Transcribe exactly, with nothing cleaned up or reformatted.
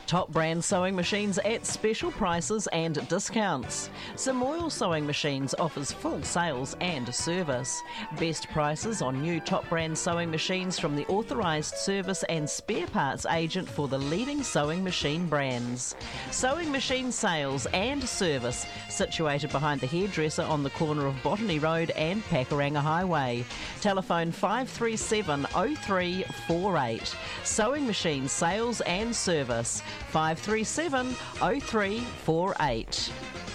Top brand sewing machines at special prices and discounts. Samoil Sewing Machines offers full sales and service. Best prices on new top brand sewing machines from the authorised service and spare parts agent for the leading sewing machine brands. Sewing machine sales and service situated behind the hairdresser on the corner of Botany Road and Pakuranga Highway. Telephone five three seven oh three four eight. Sewing machine sales and service five three seven oh three four eight.